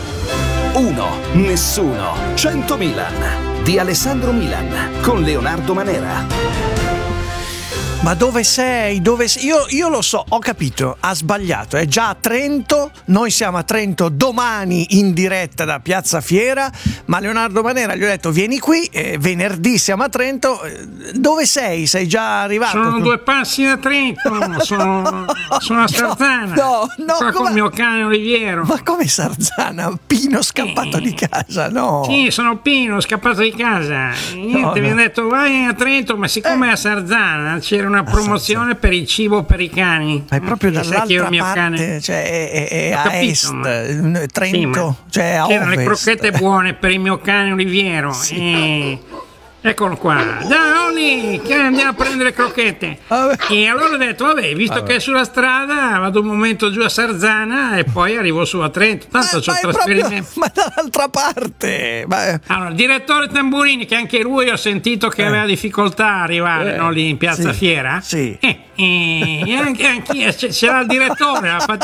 1, nessuno, 100 Milan di Alessandro Milan con Leonardo Manera. Ma dove sei? Io lo so, ho capito, ha sbagliato, è già a Trento, noi siamo a Trento domani in diretta da Piazza Fiera, ma Leonardo Manera gli ho detto vieni qui, venerdì siamo a Trento, dove sei? Sei già arrivato? Sono 2 passi da Trento, sono a Sarzana, no, con il mio cane Oliviero. Ma come Sarzana? Pino scappato di casa, no? Sì, sono Pino, scappato di casa, niente, mi hanno detto vai a Trento, ma siccome a Sarzana c'era una promozione per il cibo per i cani. Ma è proprio dall'altra mio parte, cane. cioè è a capito, est, Trento, sì, cioè a c'erano ovest. le crocchette buone per il mio cane Oliviero. Sì. Eccolo qua, dai Oli, che andiamo a prendere crocchette. E allora ho detto, visto che è sulla strada, vado un momento giù a Sarzana e poi arrivo su a Trento. Tanto c'ho il trasferimento. Ma dall'altra parte. Allora, il direttore Tamburini, che anche lui ho sentito che aveva difficoltà a arrivare lì in Piazza Fiera. Sì. E anche c'era il direttore,